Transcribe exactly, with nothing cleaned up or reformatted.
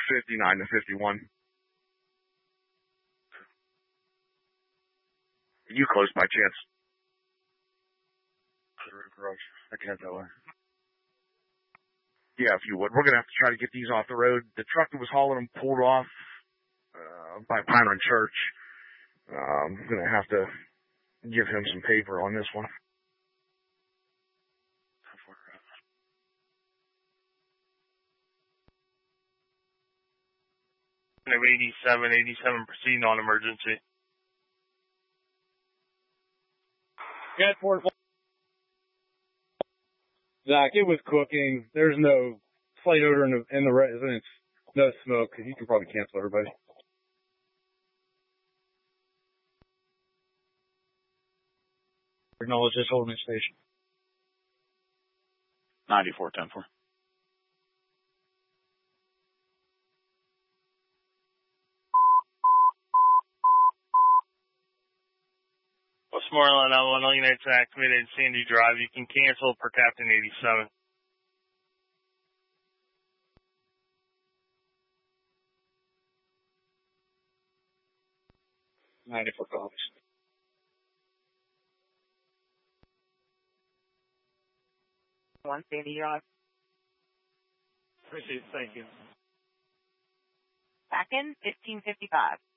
fifty-nine to fifty-one. Are you close by chance? I can't tell her. Yeah, if you would. We're going to have to try to get these off the road. The truck that was hauling them pulled off uh, by Pine Run Church. Uh, I'm going to have to give him some paper on this one. eighty-seven, eighty-seven, proceeding on emergency. Yeah, four. Zach, it was cooking. There's no slight odor in the, in the residence. No smoke. You can probably cancel everybody. Acknowledge this holding station. ninety-four, ten four. Westmoreland, Illinois, Units activated Sandy Drive. You can cancel per Captain eighty-seven. ninety-four copies. One Sandy Drive. Appreciate it. Thank you. Back in fifteen fifty-five.